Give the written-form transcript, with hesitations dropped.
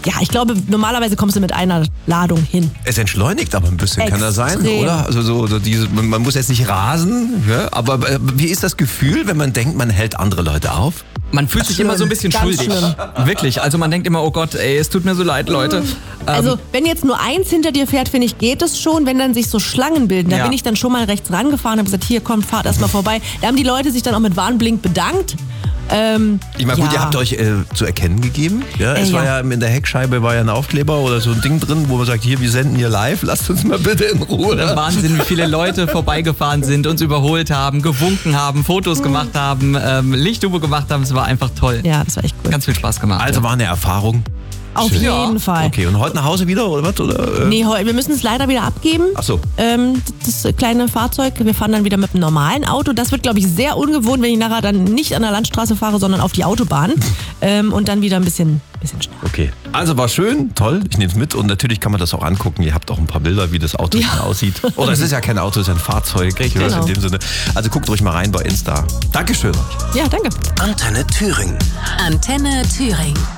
Ja, ich glaube, normalerweise kommst du mit einer Ladung hin. Es entschleunigt aber ein bisschen, kann das sein, Extrem. oder? Also man muss jetzt nicht rasen, ja? Aber wie ist das Gefühl, wenn man denkt, man hält andere Leute auf? Man fühlt sich immer so ein bisschen Ganz schuldig. schlimm. Wirklich. Also man denkt immer, oh Gott, ey, es tut mir so leid, Leute. Also, wenn jetzt nur eins hinter dir fährt, finde ich, geht es schon. Wenn dann sich so Schlangen bilden, da Ja. bin ich dann schon mal rechts rangefahren und habe gesagt, hier, kommt, fahrt erst mal vorbei. Da haben die Leute sich dann auch mit Warnblink bedankt. Ich meine, gut, ihr habt euch zu erkennen gegeben. Ja, es war ja in der Heckscheibe war ja ein Aufkleber oder so ein Ding drin, wo man sagt, hier, wir senden hier live, lasst uns mal bitte in Ruhe. Wahnsinn, wie viele Leute vorbeigefahren sind, uns überholt haben, gewunken haben, Fotos gemacht haben, Lichthupe gemacht haben. Es war einfach toll. Ja, das war echt cool. Ganz viel Spaß gemacht. Also war eine Erfahrung. Auf Schön. jeden Fall. Okay, und heute nach Hause wieder oder was? Oder, Nee, wir müssen es leider wieder abgeben. Ach so. Das kleine Fahrzeug. Wir fahren dann wieder mit einem normalen Auto. Das wird, glaube ich, sehr ungewohnt, wenn ich nachher dann nicht an der Landstraße fahre, sondern auf die Autobahn. Und dann wieder ein bisschen schneller. Okay. Also war schön, toll, ich nehme es mit und natürlich kann man das auch angucken. Ihr habt auch ein paar Bilder, wie das Auto schon aussieht. Oder es ist ja kein Auto, es ist ein Fahrzeug. Richtig, in genau. dem Sinne. Also guckt ruhig mal rein bei Insta. Dankeschön euch. Ja, danke. Antenne Thüringen. Antenne Thüringen.